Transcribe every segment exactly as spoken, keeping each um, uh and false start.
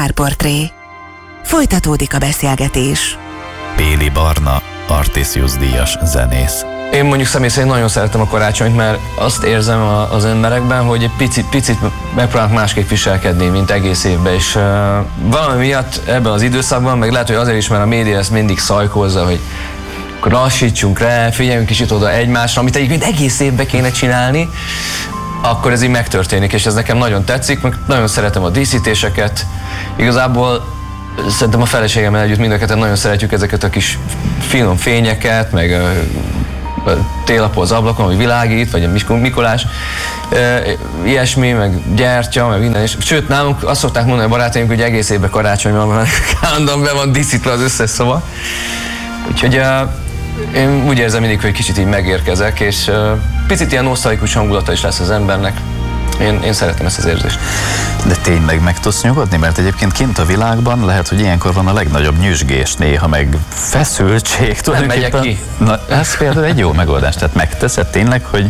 Sztárportré. Folytatódik a beszélgetés. Béli Barna, Artisius díjas zenész. Én mondjuk személy szerint nagyon szeretem a karácsonyt, mert azt érzem az emberekben, hogy egy picit, picit megpróbálnak másképp viselkedni, mint egész évben, és uh, valami miatt ebben az időszakban, meg lehet, hogy azért is, mert a média ezt mindig szajkolza, hogy akkor lassítsunk rá, figyeljünk kicsit oda egymásra, amit egyébként egész évben kéne csinálni, akkor ez így megtörténik, és ez nekem nagyon tetszik, meg nagyon szeretem a díszítéseket. Igazából szerintem a feleségemmel együtt mind a ketten nagyon szeretjük ezeket a kis finom fényeket, meg a, a télapó az ablakon, vagy világít, vagy a Mikolás, e, ilyesmi, meg gyertya, meg minden. És, sőt, nálunk azt szokták mondani a barátaink, hogy egész évben karácsony van, mert állandóan be van díszítve az összes szoba. Úgyhogy e, én úgy érzem mindig, hogy kicsit így megérkezek, és e, picit ilyen nosztalikus hangulata is lesz az embernek. Én, én szeretem ezt az érzést. De tényleg meg tudsz nyugodni? Mert egyébként kint a világban lehet, hogy ilyenkor van a legnagyobb nyüzsgés néha, meg feszültség. Nem megyek ki. Na, ez például egy jó megoldás. Tehát megteszed tényleg, hogy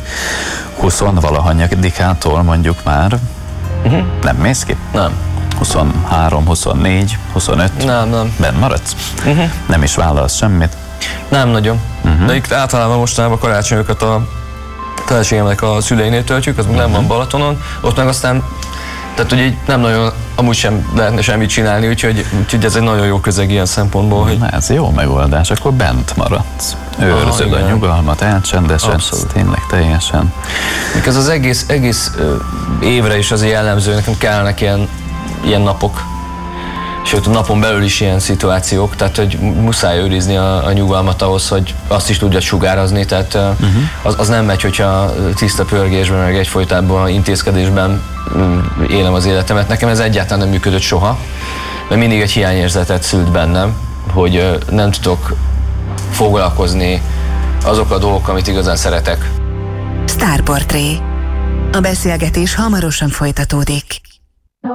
huszonvalahanyadikától mondjuk már uh-huh. nem mész ki? Nem. huszonhárom, huszonnégy, huszonöt? Nem, nem. Benn maradsz? Uh-huh. Nem is vállalsz semmit? Nem nagyon. Uh-huh. De itt általában mostanában karácsonyokat a feleségemnek a szüleinél töltjük, az még uh-huh. nem van Balatonon, ott meg aztán, tehát hogy így nem nagyon, amúgy sem lehetne semmit csinálni, úgyhogy, úgyhogy ez egy nagyon jó közeg ilyen szempontból. Hogy... Na, ez jó megoldás, akkor bent maradsz. Őrzöd ah, a nyugalmat, elcsendesedsz, tényleg teljesen. Még ez az egész, egész évre is azért jellemző, nekem kellnek ilyen, ilyen napok. Sőt, a napon belül is ilyen szituációk, tehát hogy muszáj őrizni a, a nyugalmat ahhoz, hogy azt is tudja sugárazni, tehát uh-huh. az, az nem megy, hogyha tiszta pörgésben, meg egyfolytában intézkedésben élem az életemet. Nekem ez egyáltalán nem működött soha, mert mindig egy hiányérzetet szült bennem, hogy nem tudok foglalkozni azokkal a dolgokkal, amit igazán szeretek. Sztárportré. A beszélgetés hamarosan folytatódik.